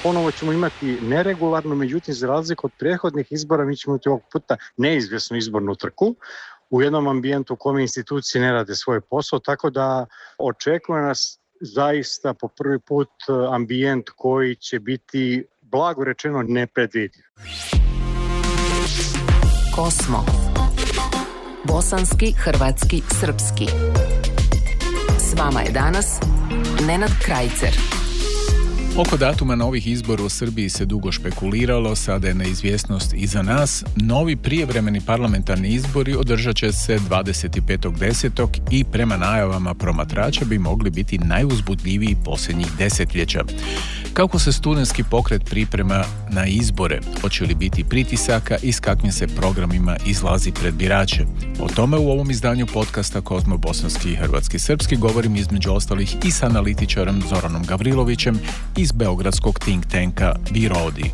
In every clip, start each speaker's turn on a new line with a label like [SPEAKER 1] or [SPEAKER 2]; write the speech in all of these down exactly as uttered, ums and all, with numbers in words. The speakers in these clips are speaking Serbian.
[SPEAKER 1] ponovo ćemo imati neregularno, međutim za razliku od prethodnih izbora mi ćemo imati ovog puta neizvjesnu izbornu trku u jednom ambijentu u kome institucije ne rade svoj posao, tako da očekuje nas zaista po prvi put ambijent koji će biti, blago rečeno, nepredvidiv.
[SPEAKER 2] Kosmo. Bosanski, hrvatski, srpski. S vama je danas Nenad Krajcer.
[SPEAKER 3] Oko datuma novih izbora u Srbiji se dugo špekuliralo, sada je neizvjesnost iza nas. Novi prijevremeni parlamentarni izbori održat će se dvadeset petog desetog i prema najavama promatrača bi mogli biti najuzbudljiviji posljednjih desetljeća. Kako se studentski pokret priprema na izbore? Hoće li biti pritisaka i s kakvim se programima izlazi pred birače? O tome u ovom izdanju podcasta Kozmo Bosanski i Hrvatski Srpski govorim između ostalih i s analitičarem Zoranom Gavrilovićem iz beogradskog think tanka BIRODI.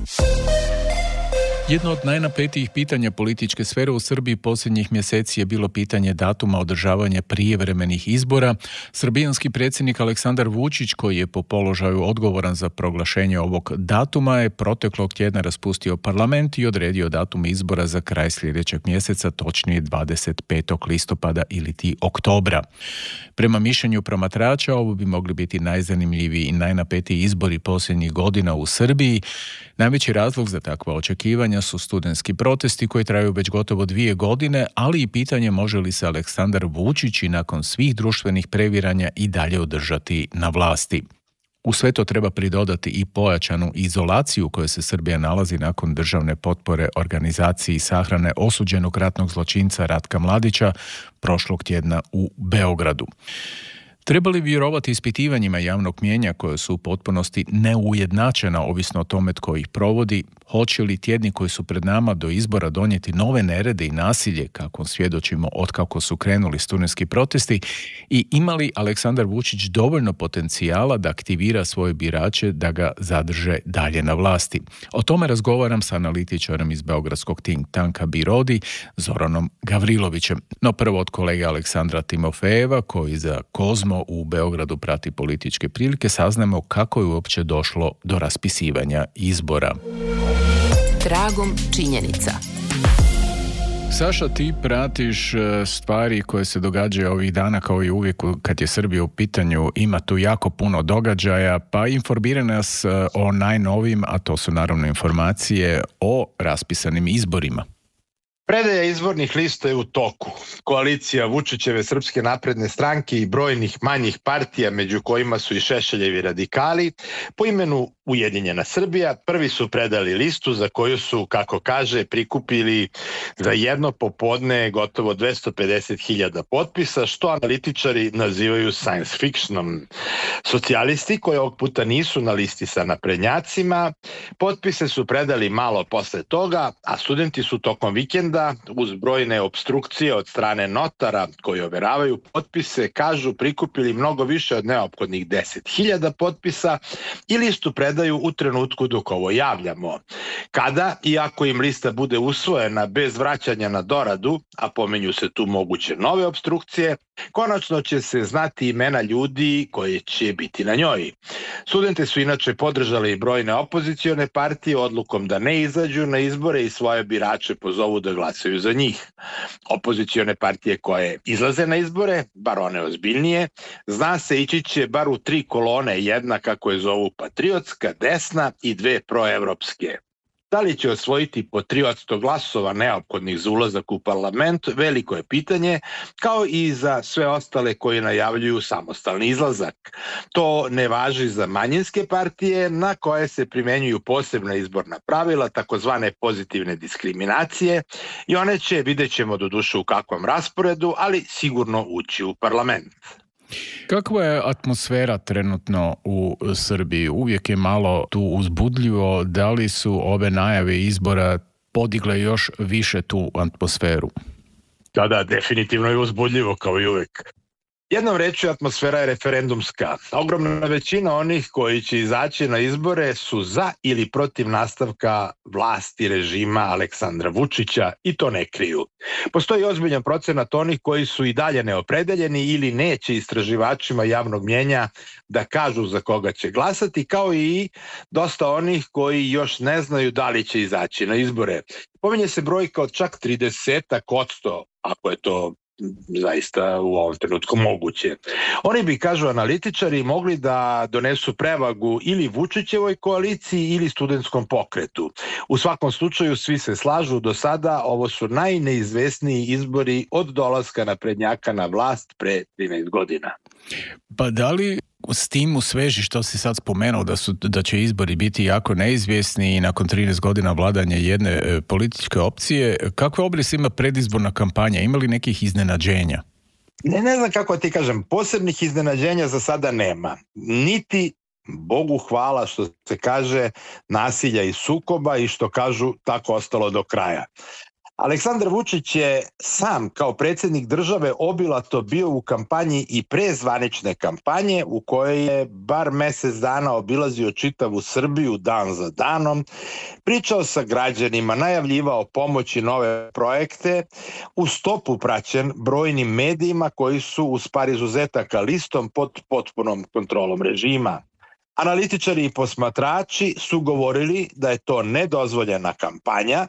[SPEAKER 3] Jedno od najnapetijih pitanja političke sfere u Srbiji posljednjih mjeseci je bilo pitanje datuma održavanja prijevremenih izbora. Srbijanski predsjednik Aleksandar Vučić, koji je po položaju odgovoran za proglašenje ovog datuma, je proteklog tjedna raspustio parlament i odredio datum izbora za kraj sljedećeg mjeseca, točnije dvadeset petog listopada ili ti oktobra. Prema mišljenju promatrača, ovo bi mogli biti najzanimljiviji i najnapetiji izbori posljednjih godina u Srbiji. Najveći razlog za takva očekivanja su studentski protesti koji traju već gotovo dvije godine, ali i pitanje može li se Aleksandar Vučić i nakon svih društvenih previranja i dalje održati na vlasti. U sve to treba pridodati i pojačanu izolaciju u kojoj se Srbija nalazi nakon državne potpore organizaciji sahrane osuđenog ratnog zločinca Ratka Mladića prošlog tjedna u Beogradu. Treba li vjerovati ispitivanjima javnog mnijenja koje su u potpunosti neujednačena ovisno o tome tko ih provodi? Hoće li tjedni koji su pred nama do izbora donijeti nove nerede i nasilje, kako svjedočimo otkako su krenuli studentski protesti? I ima li Aleksandar Vučić dovoljno potencijala da aktivira svoje birače da ga zadrže dalje na vlasti? O tome razgovaram sa analitičarem iz beogradskog think tanka BIRODI, Zoranom Gavrilovićem. No prvo od kolege Aleksandra Timofejeva, koji za Kozmo u Beogradu prati političke prilike, saznamo kako je uopće došlo do raspisivanja izbora.
[SPEAKER 2] Tragom činjenica.
[SPEAKER 3] Saša, ti pratiš stvari koje se događaju ovih dana, kao i uvijek kad je Srbija u pitanju. Ima tu jako puno događaja, pa informira nas o najnovijim, a to su naravno informacije o raspisanim izborima.
[SPEAKER 4] Predaja izbornih lista je u toku. Koalicija Vučićeve Srpske napredne stranke i brojnih manjih partija, među kojima su i Šešeljevi radikali, po imenu Ujedinjena Srbija, prvi su predali listu za koju su, kako kaže, prikupili za jedno popodne gotovo dvesta pedeset hiljada potpisa, što analitičari nazivaju science fictionom. Socijalisti, koji ovog puta nisu na listi sa naprednjacima, potpise su predali malo posle toga, a studenti su tokom vikenda uz brojne opstrukcije od strane notara koji overavaju potpise, kažu, prikupili mnogo više od neophodnih deset hiljada potpisa i listu predaju u trenutku dok ovo javljamo. Kada, iako im lista bude usvojena bez vraćanja na doradu, a pominju se tu moguće nove opstrukcije, konačno će se znati imena ljudi koje će biti na njoj. Studente su inače podržali i brojne opozicione partije odlukom da ne izađu na izbore i svoje birače pozovu da glasaju za njih. Opozicione partije koje izlaze na izbore, bar one ozbiljnije, zna se ići će bar u tri kolone, jedna kako je zovu patriotska, desna i dve proevropske. Da li će osvojiti po tri posto glasova neophodnih za ulazak u parlament, veliko je pitanje, kao i za sve ostale koji najavljuju samostalni izlazak. To ne važi za manjinske partije na koje se primenjuju posebna izborna pravila, takozvane pozitivne diskriminacije, i one će, vidjet ćemo doduše u kakvom rasporedu, ali sigurno ući u parlament.
[SPEAKER 3] Kakva je atmosfera trenutno u Srbiji? Uvijek je malo tu uzbudljivo. Da li su ove najave izbora podigle još više tu atmosferu?
[SPEAKER 4] Da, da, definitivno je uzbudljivo kao i uvijek. Jednom rečju, atmosfera je referendumska. Ogromna većina onih koji će izaći na izbore su za ili protiv nastavka vlasti režima Aleksandra Vučića i to ne kriju. Postoji ozbiljan procenat onih koji su i dalje neopredeljeni ili neće istraživačima javnog mnjenja da kažu za koga će glasati, kao i dosta onih koji još ne znaju da li će izaći na izbore. Pominje se brojka od čak trideset posto, ako je to zaista u ovom trenutku moguće. Oni bi, kažu analitičari, mogli da donesu prevagu ili Vučićevoj koaliciji ili studentskom pokretu. U svakom slučaju svi se slažu do sada, ovo su najneizvesniji izbori od dolaska naprednjaka na vlast pre trinaest godina.
[SPEAKER 3] Pa da li s tim u sveži što si sad spomenuo da, su, da će izbori biti jako neizvjesni i nakon trinaest godina vladanja jedne e, političke opcije, kakve obris ima predizborna kampanja? Ima li nekih iznenađenja?
[SPEAKER 4] Ne, ne znam kako ti kažem, posebnih iznenađenja za sada nema. Niti, Bogu hvala, što se kaže, nasilja i sukoba i što kažu tako ostalo do kraja. Aleksandar Vučić je sam kao predsjednik države obilato bio u kampanji i pre zvanične kampanje u kojoj je bar mjesec dana obilazio čitavu Srbiju dan za danom, pričao sa građanima, najavljivao pomoć i nove projekte, u stopu praćen brojnim medijima koji su uz par izuzetaka listom pod potpunom kontrolom režima. Analitičari i posmatrači su govorili da je to nedozvoljena kampanja,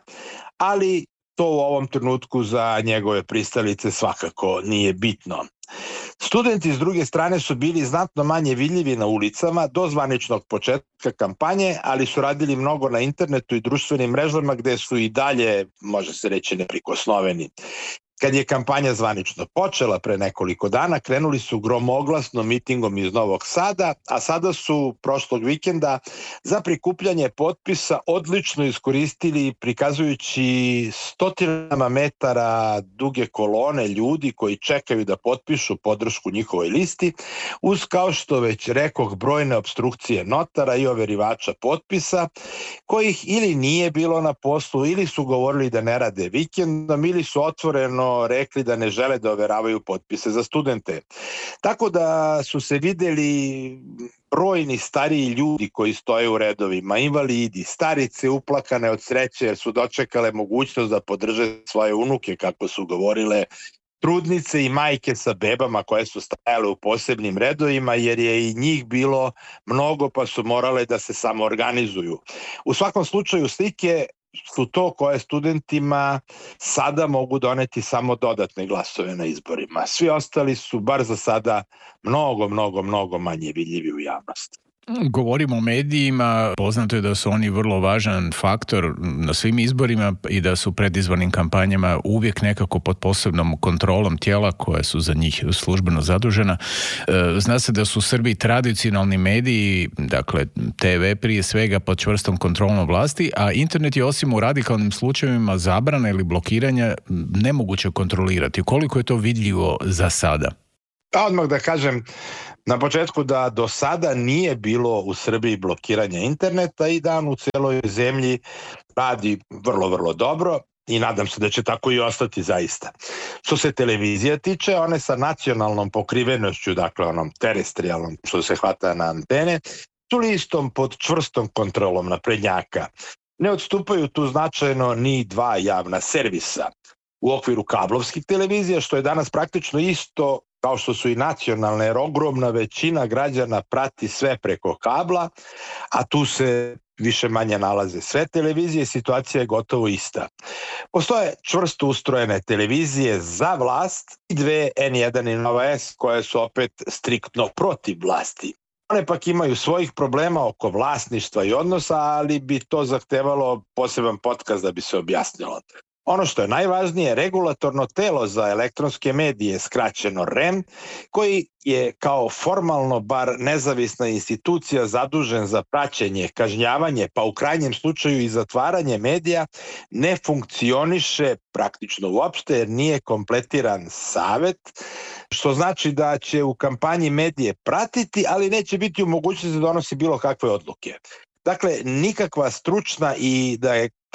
[SPEAKER 4] ali to u ovom trenutku za njegove pristalice svakako nije bitno. Studenti s druge strane su bili znatno manje vidljivi na ulicama do zvaničnog početka kampanje, ali su radili mnogo na internetu i društvenim mrežama gde su i dalje, može se reći, neprikosnoveni. Kad je kampanja zvanično počela pre nekoliko dana, krenuli su gromoglasno mitingom iz Novog Sada, a sada su prošlog vikenda za prikupljanje potpisa odlično iskoristili prikazujući stotinama metara duge kolone ljudi koji čekaju da potpišu podršku njihovoj listi, uz, kao što već rekoh, brojne opstrukcije notara i overivača potpisa, kojih ili nije bilo na poslu, ili su govorili da ne rade vikendom, ili su otvoreno rekli da ne žele da overavaju potpise za studente. Tako da su se videli brojni stariji ljudi koji stoje u redovima, invalidi, starice uplakane od sreće jer su dočekale mogućnost da podrže svoje unuke, kako su govorile, trudnice i majke sa bebama koje su stajale u posebnim redovima jer je i njih bilo mnogo pa su morale da se samoorganizuju. U svakom slučaju slike su to koje studentima sada mogu doneti samo dodatne glasove na izborima. Svi ostali su, bar za sada, mnogo, mnogo, mnogo manje vidljivi u javnosti.
[SPEAKER 3] Govorimo o medijima, poznato je da su oni vrlo važan faktor na svim izborima i da su predizbornim kampanjama uvijek nekako pod posebnom kontrolom tijela koje su za njih službeno zadužena. Zna se da su u Srbiji tradicionalni mediji, dakle te ve prije svega, pod čvrstom kontrolom vlasti, a internet je osim u radikalnim slučajevima zabrane ili blokiranja nemoguće kontrolirati. Koliko je to vidljivo za sada?
[SPEAKER 4] A odmah da kažem na početku da do sada nije bilo u Srbiji blokiranja interneta i da on u celoj zemlji radi vrlo, vrlo dobro i nadam se da će tako i ostati zaista. Što se televizija tiče, one sa nacionalnom pokrivenošću, dakle onom terestrijalnom što se hvata na antene, su listom pod čvrstom kontrolom naprednjaka. Ne odstupaju tu značajno ni dva javna servisa. U okviru kablovskih televizija, što je danas praktično isto kao što su i nacionalne, jer ogromna većina građana prati sve preko kabla, a tu se više manje nalaze sve televizije, situacija je gotovo ista. Postoje čvrsto ustrojene televizije za vlast i dve en jedan i Nova S koje su opet striktno protiv vlasti. One pak imaju svojih problema oko vlasništva i odnosa, ali bi to zahtevalo poseban podcast da bi se objasnilo. Ono što je najvažnije, regulatorno telo za elektronske medije, skraćeno R E M, koji je kao formalno bar nezavisna institucija zadužen za praćenje, kažnjavanje, pa u krajnjem slučaju i zatvaranje medija, ne funkcioniše praktično uopšte jer nije kompletiran savet, što znači da će u kampanji medije pratiti, ali neće biti u mogućnosti da donosi bilo kakve odluke. Dakle, nikakva stručna i da je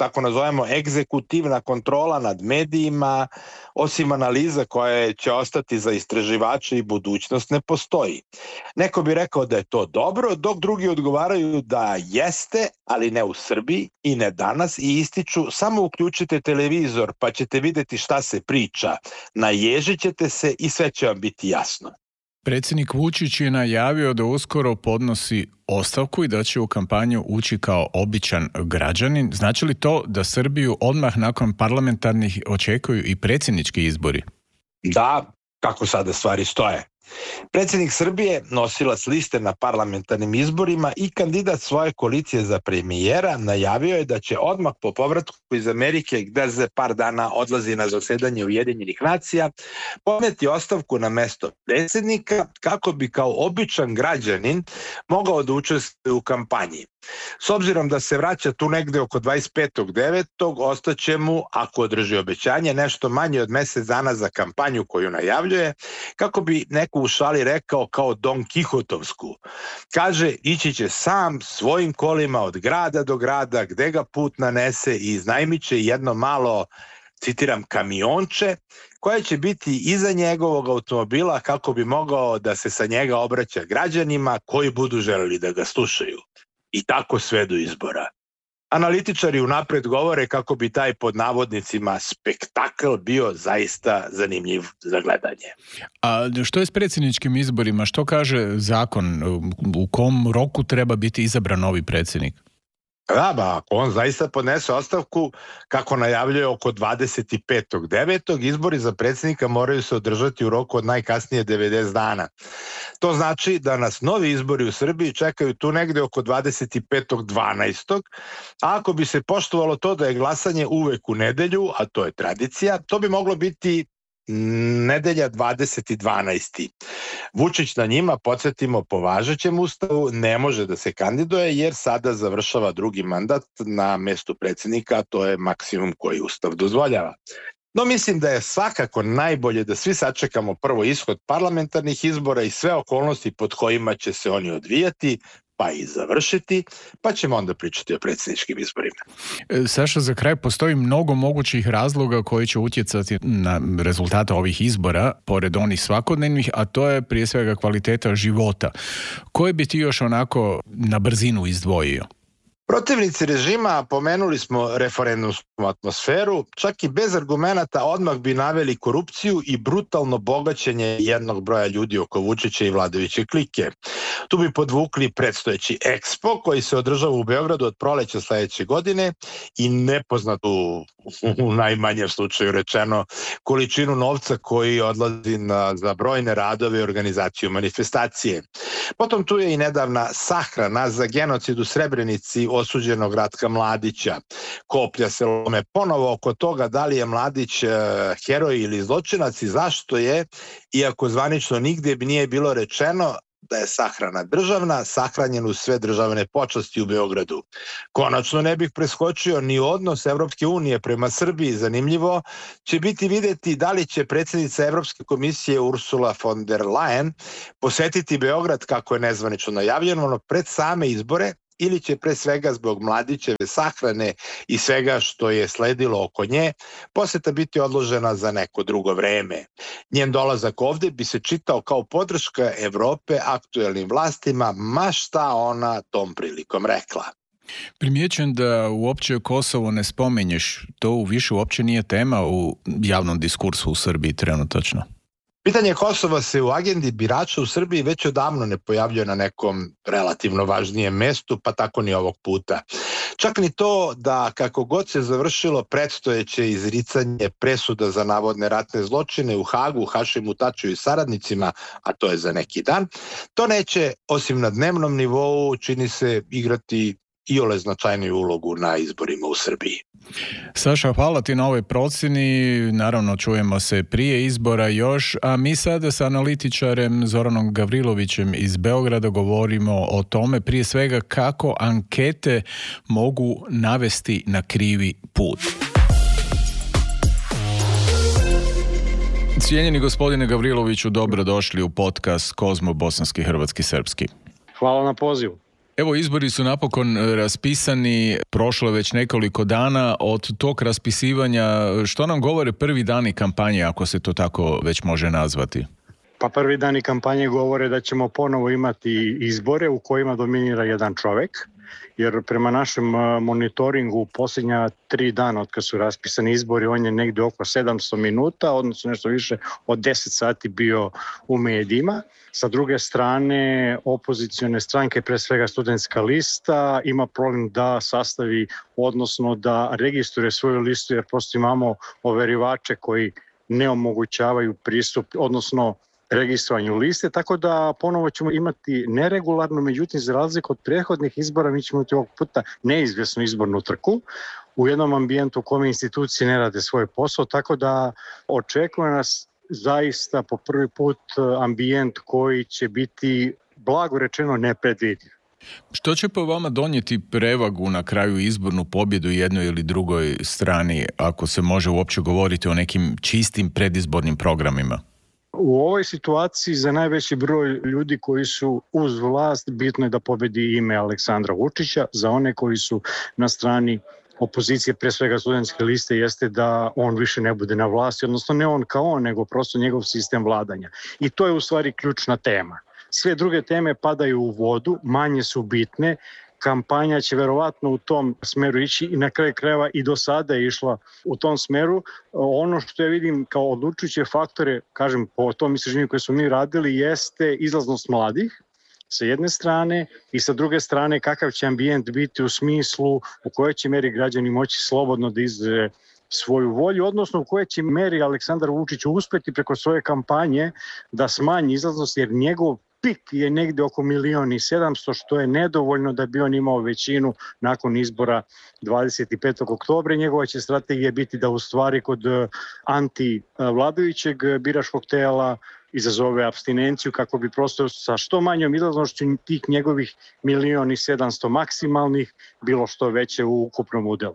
[SPEAKER 4] tako nazovemo egzekutivna kontrola nad medijima, osim analiza koje će ostati za istraživače i budućnost, ne postoji. Neko bi rekao da je to dobro, dok drugi odgovaraju da jeste, ali ne u Srbiji i ne danas, i ističu samo uključite televizor pa ćete vidjeti šta se priča, naježit ćete se i sve će vam biti jasno.
[SPEAKER 3] Predsjednik Vučić je najavio da uskoro podnosi ostavku i da će u kampanju ući kao običan građanin. Znači li to da Srbiju odmah nakon parlamentarnih očekuju i predsjednički izbori?
[SPEAKER 4] Da, kako sada stvari stoje. Predsjednik Srbije, nosilac liste na parlamentarnim izborima i kandidat svoje koalicije za premijera, najavio je da će odmah po povratku iz Amerike, gde za par dana odlazi na zasedanje Ujedinjenih nacija, podneti ostavku na mesto predsjednika kako bi kao običan građanin mogao da učestvuje u kampanji. S obzirom da se vraća tu negde oko dvadeset petog devetog ostaće mu, ako održi obećanje, nešto manje od mjesec dana za kampanju koju najavljuje, kako bi neko u šali rekao kao Don Kihotovsku. Kaže, ići će sam svojim kolima od grada do grada, gde ga put nanese, i iznajmit će jedno malo, citiram, kamionče, koje će biti iza njegovog automobila kako bi mogao da se sa njega obraća građanima koji budu želeli da ga slušaju. I tako sve do izbora. Analitičari unapred govore kako bi taj pod navodnicima spektakl bio zaista zanimljiv za gledanje.
[SPEAKER 3] A što je s predsjedničkim izborima? Što kaže zakon? U kom roku treba biti izabran novi predsjednik?
[SPEAKER 4] Da, ba, ako on zaista podnese ostavku, kako najavljuje oko dvadeset petog devetog izbori za predsjednika moraju se održati u roku od najkasnije devedeset dana. To znači da nas novi izbori u Srbiji čekaju tu negde oko dvadeset petog dvanaestog A ako bi se poštovalo to da je glasanje uvek u nedelju, a to je tradicija, to bi moglo biti nedelja dvadeset dvanaesti Vučić na njima, podsjetimo, po važećem ustavu ne može da se kandiduje jer sada završava drugi mandat na mestu predsjednika, a to je maksimum koji ustav dozvoljava. No mislim da je svakako najbolje da svi sačekamo prvo ishod parlamentarnih izbora i sve okolnosti pod kojima će se oni odvijati, pa i završiti, pa ćemo onda pričati o predsjedničkim izborima.
[SPEAKER 3] Saša, za kraj, postoji mnogo mogućih razloga koji će utjecati na rezultate ovih izbora, pored onih svakodnevnih, a to je prije svega kvaliteta života. Koje bi ti još onako na brzinu izdvojio?
[SPEAKER 4] Protivnici režima, pomenuli smo referendumsku atmosferu, čak i bez argumenata odmah bi naveli korupciju i brutalno bogaćenje jednog broja ljudi oko Vučića i vladajuće klike. Tu bi podvukli predstojeći Expo koji se održava u Beogradu od proleća sledeće godine i nepoznatu, u najmanjem slučaju rečeno, količinu novca koji odlazi na, za brojne radove i organizaciju manifestacije. Potom tu je i nedavna sahrana za genocid u Srebrenici osuđenog Ratka Mladića. Koplja se lome ponovo oko toga da li je Mladić e, heroj ili zločinac i zašto je, iako zvanično nigdje bi nije bilo rečeno da je sahrana državna, sahranjen uz sve državne počasti u Beogradu. Konačno ne bih preskočio ni odnos Evropske unije prema Srbiji. Zanimljivo će biti vidjeti da li će predsjednica Evropske komisije Ursula von der Leyen posetiti Beograd, kako je nezvanično najavljeno, pred same izbore, ili će pre svega zbog Mladićeve sahrane i svega što je sledilo oko nje poseta biti odložena za neko drugo vreme. Njen dolazak ovdje bi se čitao kao podrška Evrope aktuelnim vlastima, ma šta ona tom prilikom rekla.
[SPEAKER 3] Primjećujem da uopće Kosovo ne spominješ, to više uopće nije tema u javnom diskursu u Srbiji trenutačno.
[SPEAKER 4] Pitanje Kosova se u agendi birača u Srbiji već odavno ne pojavljuje na nekom relativno važnijem mestu, pa tako ni ovog puta. Čak ni to da kako god se završilo predstojeće izricanje presuda za navodne ratne zločine u Hagu, Hašimu Tačiju i saradnicima, a to je za neki dan, to neće, osim na dnevnom nivou, čini se igrati iole značajniju ulogu na izborima u Srbiji.
[SPEAKER 3] Saša, hvala ti na ovoj procjeni, naravno čujemo se prije izbora još, a mi sada sa analitičarem Zoranom Gavrilovićem iz Beograda govorimo o tome prije svega kako ankete mogu navesti na krivi put. Cijenjeni gospodine Gavriloviću, dobrodošli u podcast Kozmo Bosanski, Hrvatski, Srpski.
[SPEAKER 1] Hvala na pozivu.
[SPEAKER 3] Evo, izbori su napokon raspisani, prošlo je već nekoliko dana od tog raspisivanja. Što nam govore prvi dani kampanje, ako se to tako već može nazvati?
[SPEAKER 1] Pa prvi dani kampanje govore da ćemo ponovo imati izbore u kojima dominira jedan čovek, jer prema našem monitoringu posljednja tri dana od kad su raspisani izbori, on je negdje oko sedamsto minuta, odnosno nešto više od deset sati bio u medijima. Sa druge strane, opozicione stranke, pre svega studentska lista, ima problem da sastavi, odnosno da registruje svoju listu, jer prosto imamo overivače koji ne omogućavaju pristup, odnosno registrovanju liste, tako da ponovo ćemo imati neregularno, međutim za razliku od prethodnih izbora mi ćemo imati ovog puta neizvjesnu izbornu trku u jednom ambijentu u kome institucije ne rade svoj posao, tako da očekuje nas zaista po prvi put ambijent koji će biti, blago rečeno, nepredvidiv.
[SPEAKER 3] Što će po vama donijeti prevagu na kraju izbornu pobjedu jednoj ili drugoj strani, ako se može uopće govoriti o nekim čistim predizbornim programima?
[SPEAKER 1] U ovoj situaciji za najveći broj ljudi koji su uz vlast bitno je da pobedi ime Aleksandra Vučića. Za one koji su na strani opozicije, pre svega studentske liste, jeste da on više ne bude na vlasti, odnosno ne on kao on, nego prosto njegov sistem vladanja. I to je u stvari ključna tema. Sve druge teme padaju u vodu, manje su bitne. Kampanja će verovatno u tom smeru ići i na kraju krajeva i do sada je išla u tom smeru. Ono što ja vidim kao odlučujuće faktore, kažem po tom istraživanju koje smo mi radili, jeste izlaznost mladih sa jedne strane i sa druge strane kakav će ambijent biti u smislu u kojoj će meri građani moći slobodno da izraze svoju volju, odnosno u kojoj će meri Aleksandar Vučić uspeti preko svoje kampanje da smanji izlaznost, jer njegov pik je negdje oko milion i sedamsto, što je nedovoljno da bi on imao većinu nakon izbora dvadeset petog oktobra. Njegova će strategija biti da u stvari kod antivladujućeg biračkog tela izazove apstinenciju kako bi prosto sa što manjom izlaznošću tih njegovih milion i sedamsto maksimalnih bilo što veće u ukupnom udelu.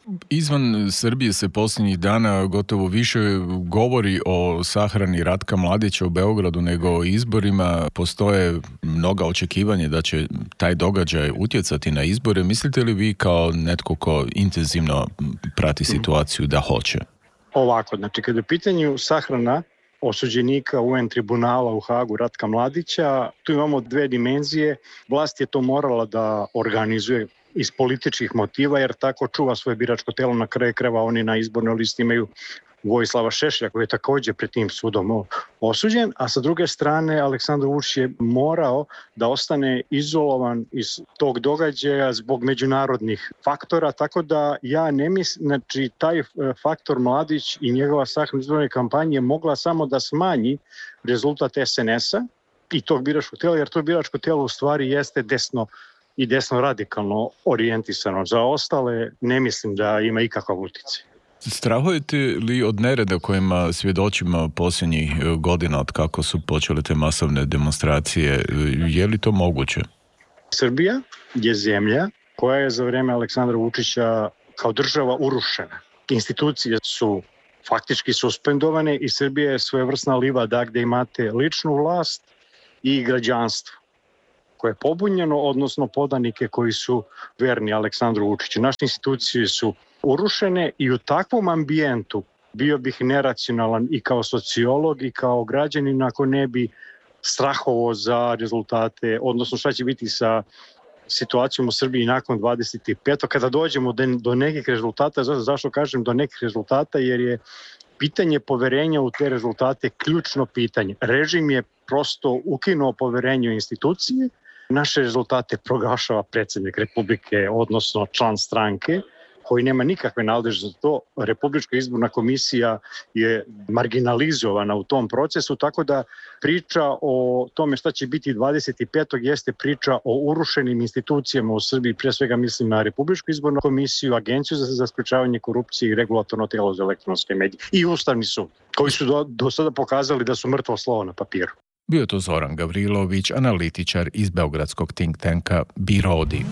[SPEAKER 3] Izvan Srbije se posljednjih dana gotovo više govori o sahrani Ratka Mladića u Beogradu nego o izborima. Postoje mnoga očekivanja da će taj događaj utjecati na izbore. Mislite li vi kao netko ko intenzivno prati situaciju da hoće?
[SPEAKER 1] Ovako, znači kada je u pitanju sahrana osuđenika U N tribunala u Hagu Ratka Mladića, tu imamo dve dimenzije. Vlast je to morala da organizuje iz političkih motiva, jer tako čuva svoje biračko telo. Na kraju krajeva oni na izbornoj listi imaju Vojislava Šešelja koji je također pred tim sudom osuđen, a sa druge strane Aleksandar Vučić je morao da ostane izolovan iz tog događaja zbog međunarodnih faktora, tako da ja ne mislim, znači taj faktor Mladić i njegova sahrana izborne kampanje je mogla samo da smanji rezultat S N S-a i tog biračkog tela, jer to biračko telo u stvari jeste desno i desno radikalno orijentisano. Za ostale ne mislim da ima ikakav utjecaj.
[SPEAKER 3] Strahujete li od nereda kojima svjedočimo posljednjih godina od kako su počele te masovne demonstracije? Je li to moguće?
[SPEAKER 1] Srbija je zemlja koja je za vrijeme Aleksandra Vučića kao država urušena. Institucije su faktički suspendovane i Srbija je svojevrsna livada gdje imate ličnu vlast i građanstvo koje je pobunjeno, odnosno podanike koji su verni Aleksandru Vučiću. Naše institucije su urušene i u takvom ambijentu bio bih neracionalan i kao sociolog i kao građanin ako ne bi strahovao za rezultate, odnosno šta će biti sa situacijom u Srbiji nakon dvadeset petog kada dođemo do nekih rezultata. Zašto kažem do nekih rezultata? Jer je pitanje poverenja u te rezultate ključno pitanje. Režim je prosto ukinuo poverenje u institucije. Naše rezultate proglašava predsjednik Republike, odnosno član stranke, koji nema nikakve nadležnosti za to. Republička izborna komisija je marginalizovana u tom procesu, tako da priča o tome šta će biti dvadeset petog jeste priča o urušenim institucijama u Srbiji, pre svega mislim na Republičku izbornu komisiju, Agenciju za, za sprečavanje korupcije i Regulatorno telo za elektronske medije i Ustavni sud, koji su do, do sada pokazali da su mrtvo slovo na papiru.
[SPEAKER 3] Bio to Zoran Gavrilović, analitičar iz beogradskog think tanka BIRODI.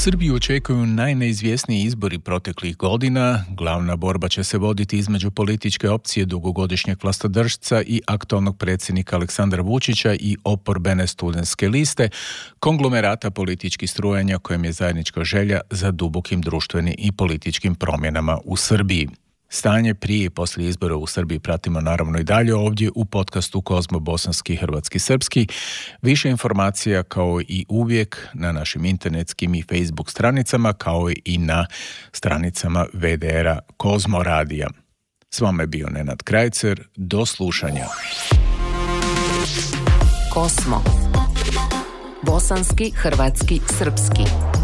[SPEAKER 3] Srbiju očekuju najneizvjesniji izbori proteklih godina. Glavna borba će se voditi između političke opcije dugogodišnjeg vlastodržca i aktualnog predsjednika Aleksandra Vučića i oporbene studentske liste, konglomerata političkih strujanja kojem je zajednička želja za dubokim društvenim i političkim promjenama u Srbiji. Stanje prije i poslije izbora u Srbiji pratimo naravno i dalje ovdje u podcastu Kozmo bosanski, hrvatski, srpski. Više informacija kao i uvijek na našim internetskim i Facebook stranicama kao i na stranicama V D R-a Kozmo radija. S vama je bio Nenad Krajcer. Do slušanja.
[SPEAKER 2] Kosmo. Bosanski, hrvatski, srpski.